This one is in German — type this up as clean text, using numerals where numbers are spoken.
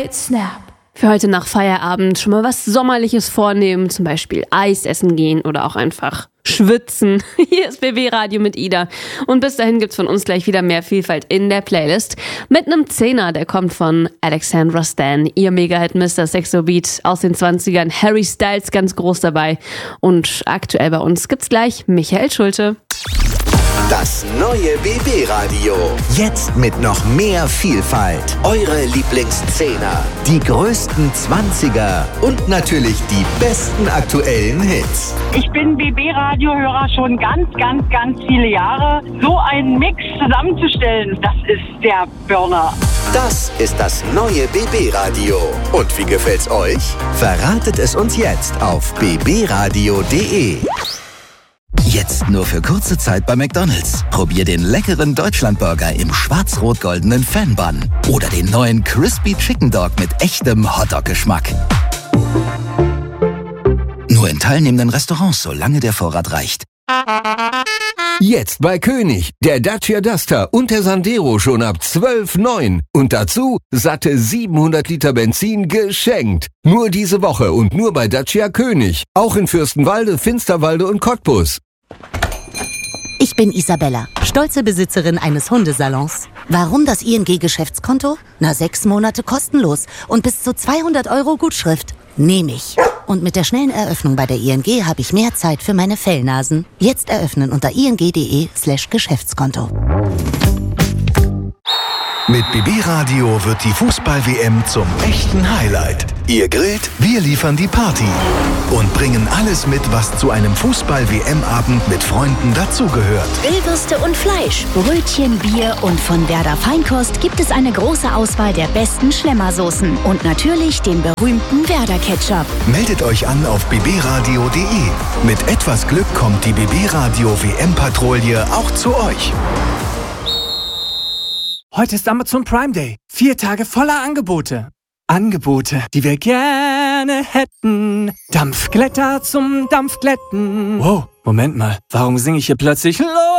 Midnight Snap. Für heute nach Feierabend schon mal was Sommerliches vornehmen, zum Beispiel Eis essen gehen oder auch einfach schwitzen. Hier ist BB Radio mit Ida. Und bis dahin gibt's von uns gleich wieder mehr Vielfalt in der Playlist. Mit einem Zehner, der kommt von Alexandra Stan, ihr Mega-Hit Mr. Sexo Beat aus den 20ern. Harry Styles ganz groß dabei. Und aktuell bei uns gibt's gleich Michael Schulte. Das neue BB Radio. Jetzt mit noch mehr Vielfalt. Eure Lieblingszehner, die größten 20er und natürlich die besten aktuellen Hits. Ich bin BB-Radio-Hörer schon ganz viele Jahre. So einen Mix zusammenzustellen, das ist der Burner. Das ist das neue BB Radio. Und wie gefällt's euch? Verratet es uns jetzt auf bbradio.de. Jetzt nur für kurze Zeit bei McDonald's. Probier den leckeren Deutschlandburger im schwarz-rot-goldenen Fan-Bun. Oder den neuen Crispy Chicken Dog mit echtem Hotdog-Geschmack. Nur in teilnehmenden Restaurants, solange der Vorrat reicht. Jetzt bei König, der Dacia Duster und der Sandero schon ab 12,9. Und dazu satte 700 Liter Benzin geschenkt. Nur diese Woche und nur bei Dacia König. Auch in Fürstenwalde, Finsterwalde und Cottbus. Ich bin Isabella, stolze Besitzerin eines Hundesalons. Warum das ING-Geschäftskonto? 6 Monate kostenlos und bis zu 200 € Gutschrift. Nehme ich. Und mit der schnellen Eröffnung bei der ING habe ich mehr Zeit für meine Fellnasen. Jetzt eröffnen unter ing.de/Geschäftskonto. Mit BB Radio wird die Fußball-WM zum echten Highlight. Ihr grillt, wir liefern die Party und bringen alles mit, was zu einem Fußball-WM-Abend mit Freunden dazugehört. Grillwürste und Fleisch, Brötchen, Bier und von Werder Feinkost gibt es eine große Auswahl der besten Schlemmersoßen und natürlich den berühmten Werder Ketchup. Meldet euch an auf bbradio.de. Mit etwas Glück kommt die BB Radio WM-Patrouille auch zu euch. Heute ist Amazon Prime Day. 4 Tage voller Angebote. Angebote, die wir gerne hätten. Dampfglätter zum Dampfglätten. Wow, Moment mal. Warum singe ich hier plötzlich